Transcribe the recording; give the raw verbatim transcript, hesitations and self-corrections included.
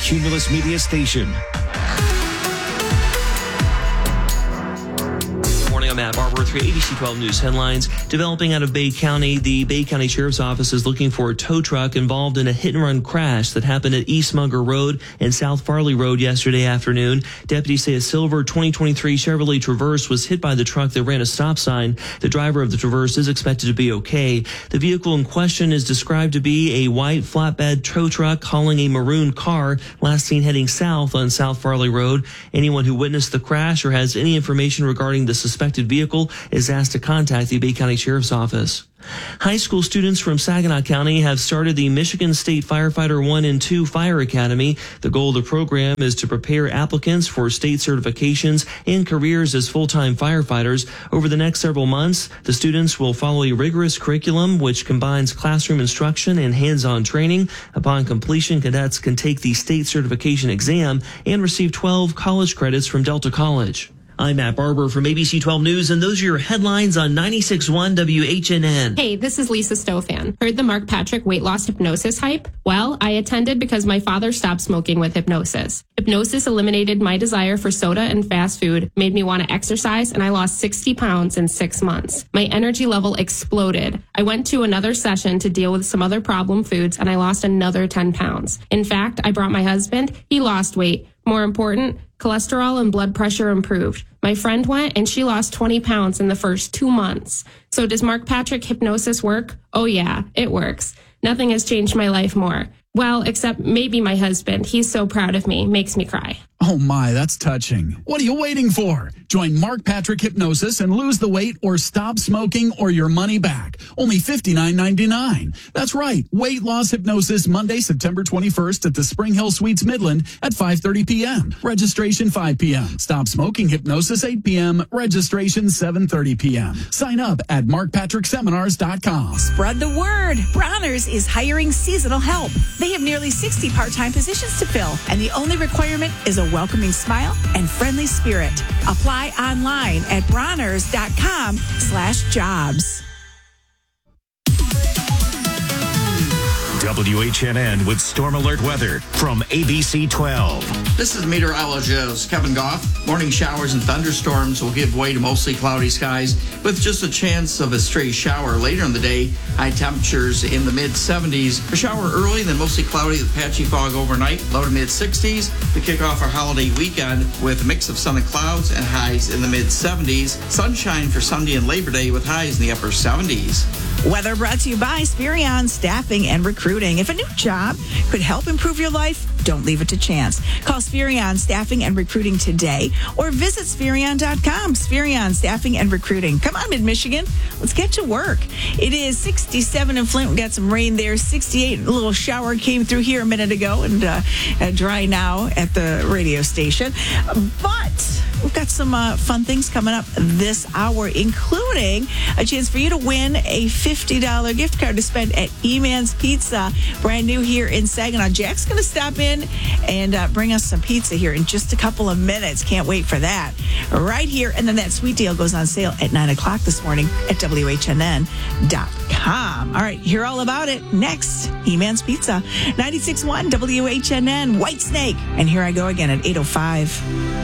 Cumulus Media Station. I'm Matt Barber, three A B C twelve News headlines. Developing out of Bay County, the Bay County Sheriff's Office is looking for a tow truck involved in a hit-and-run crash that happened at East Munger Road and South Farley Road yesterday afternoon. Deputies say a silver twenty twenty-three Chevrolet Traverse was hit by the truck that ran a stop sign. The driver of the Traverse is expected to be okay. The vehicle in question is described to be a white flatbed tow truck hauling a maroon car, last seen heading south on South Farley Road. Anyone who witnessed the crash or has any information regarding the suspected vehicle is asked to contact the Bay County Sheriff's Office. High school students from Saginaw County have started the Michigan State Firefighter one and two Fire Academy. The goal of the program is to prepare applicants for state certifications and careers as full-time firefighters. Over the next several months, the students will follow a rigorous curriculum which combines classroom instruction and hands-on training. Upon completion, cadets can take the state certification exam and receive twelve college credits from Delta College. I'm Matt Barber from A B C twelve News, and those are your headlines on ninety-six point one W H N N. Hey, this is Lisa Stofan. Heard the Mark Patrick weight loss hypnosis hype? Well, I attended because my father stopped smoking with hypnosis. Hypnosis eliminated my desire for soda and fast food, made me want to exercise, and I lost sixty pounds in six months. My energy level exploded. I went to another session to deal with some other problem foods, and I lost another ten pounds. In fact, I brought my husband. He lost weight. More important, cholesterol and blood pressure improved. My friend went and she lost twenty pounds in the first two months. So does Mark Patrick hypnosis work? Oh yeah, it works. Nothing has changed my life more. Well, except maybe my husband. He's so proud of me. Makes me cry. Oh my, that's touching. What are you waiting for? Join Mark Patrick Hypnosis and lose the weight or stop smoking or your money back. Only fifty-nine ninety-nine. That's right. Weight loss hypnosis Monday, September twenty-first at the Spring Hill Suites Midland at five thirty p.m. Registration five p.m. Stop smoking hypnosis eight p.m. Registration seven thirty p.m. Sign up at mark patrick seminars dot com. Spread the word. Bronner's is hiring seasonal help. They have nearly sixty part-time positions to fill, and the only requirement is a welcoming smile and friendly spirit. Apply online at bronners dot com slash jobs. W H N N with Storm Alert Weather from A B C twelve. This is meteorologist Kevin Goff. Morning showers and thunderstorms will give way to mostly cloudy skies with just a chance of a stray shower later in the day. High temperatures in the mid seventies. A shower early, then mostly cloudy with patchy fog overnight. Low to mid sixties to kick off our holiday weekend with a mix of sun and clouds and highs in the mid seventies. Sunshine for Sunday and Labor Day with highs in the upper seventies. Weather brought to you by Spirion Staffing and Recruiting. If a new job could help improve your life, don't leave it to chance. Call Spirion Staffing and Recruiting today or visit Spirion dot com. Spirion Staffing and Recruiting. Come on, Mid-Michigan. Let's get to work. It is sixty-seven in Flint. We got some rain there. sixty-eight. A little shower came through here a minute ago and uh, dry now at the radio station. But we've got some uh, fun things coming up this hour, including a chance for you to win a fifty dollars gift card to spend at E-Man's Pizza, brand new here in Saginaw. Jack's going to stop in and uh, bring us some pizza here in just a couple of minutes. Can't wait for that. Right here. And then that sweet deal goes on sale at nine o'clock this morning at W H N N dot com. All right, hear all about it next. E-Man's Pizza, ninety-six point one W H N N, White Snake. And here I go again at eight oh five.